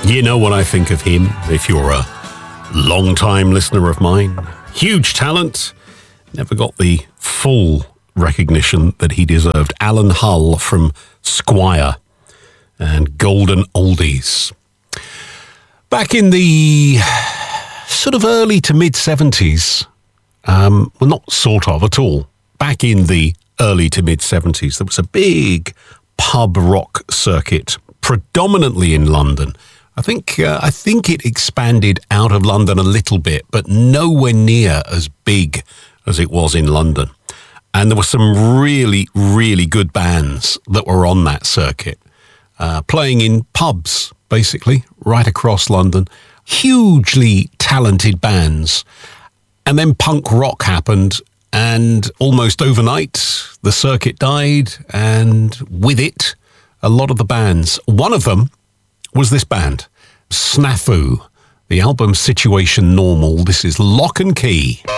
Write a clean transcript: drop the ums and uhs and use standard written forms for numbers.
You know what I think of him, if you're a long-time listener of mine. Huge talent, never got the full recognition that he deserved. Alan Hull from Squire and Golden Oldies. Back in the sort of early to mid-70s, well, not sort of at all. Back in the early to mid-70s, there was a big pub rock circuit, predominantly in London. I think it expanded out of London a little bit, but nowhere near as big as it was in London. And there were some really, really good bands that were on that circuit, playing in pubs, basically, right across London. Hugely talented bands. And then punk rock happened, and almost overnight, the circuit died, and with it, a lot of the bands. One of them was this band, Snafu. The album Situation Normal. This is Lock and Key.